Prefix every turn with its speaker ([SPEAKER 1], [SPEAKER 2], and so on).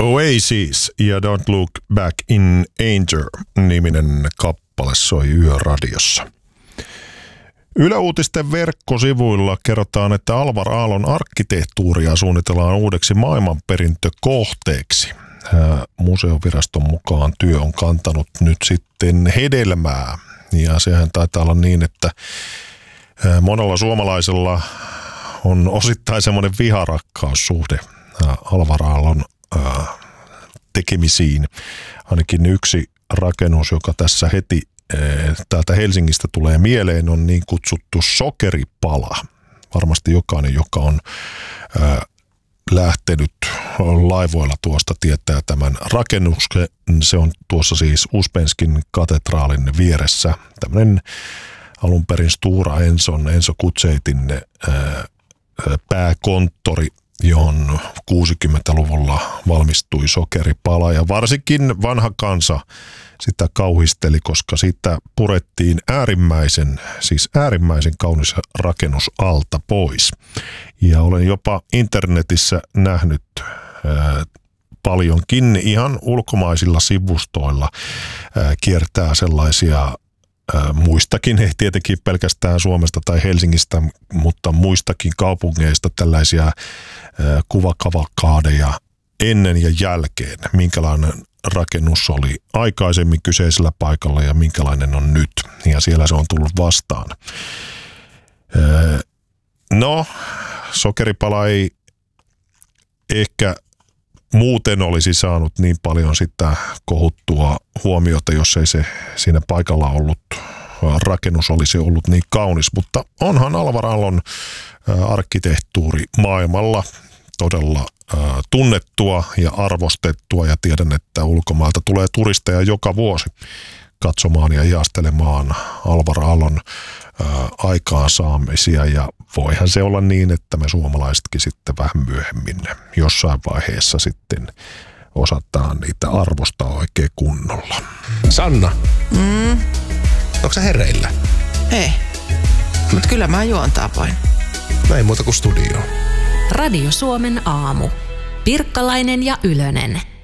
[SPEAKER 1] Oasis ja Don't Look Back in Anger-niminen kappale soi Yöradiossa. Yle Uutisten verkkosivuilla kerrotaan, että Alvar Aallon arkkitehtuuria suunnitellaan uudeksi maailmanperintökohteeksi. Museoviraston mukaan työ on kantanut nyt sitten hedelmää. Ja sehän taitaa olla niin, että monella suomalaisella on osittain semmoinen viharakkaussuhde Alvar Aallon tekemisiin. Ainakin yksi rakennus, joka tässä heti täältä Helsingistä tulee mieleen, on niin kutsuttu Sokeripala. Varmasti jokainen, joka on lähtenyt laivoilla tuosta, tietää tämän rakennuksen. Se on tuossa siis Uspenskin katedraalin vieressä. Tämmöinen alun perin Stora Enso Kutseitin pääkonttori, johon 60-luvulla valmistui Sokeripala, ja varsinkin vanha kansa sitä kauhisteli, koska siitä purettiin äärimmäisen kaunis rakennus alta pois. Ja olen jopa internetissä nähnyt paljonkin ihan ulkomaisilla sivustoilla kiertää sellaisia muistakin, ei tietenkin pelkästään Suomesta tai Helsingistä, mutta muistakin kaupungeista tällaisia kuvakavalkaadeja ennen ja jälkeen, minkälainen rakennus oli aikaisemmin kyseisellä paikalla ja minkälainen on nyt. Ja siellä se on tullut vastaan. No, Sokeripala ei ehkä muuten olisi saanut niin paljon sitä kohuttua huomiota, jos ei se siinä paikalla ollut rakennus olisi ollut niin kaunis. Mutta onhan Alvar Aallon arkkitehtuuri maailmalla todella tunnettua ja arvostettua, ja tiedän, että ulkomailta tulee turisteja joka vuosi katsomaan ja ihastelemaan Alvar Aallon aikaansaamisia, ja voihan se olla niin, että me suomalaisetkin sitten vähän myöhemmin jossain vaiheessa sitten osataan niitä arvostaa oikein kunnolla.
[SPEAKER 2] Sanna, onko sä hereillä?
[SPEAKER 3] Ei, mutta kyllä mä juontaa voin.
[SPEAKER 2] Näin muuta kuin studioon.
[SPEAKER 4] Radio Suomen aamu. Pirkkalainen ja Ylönen.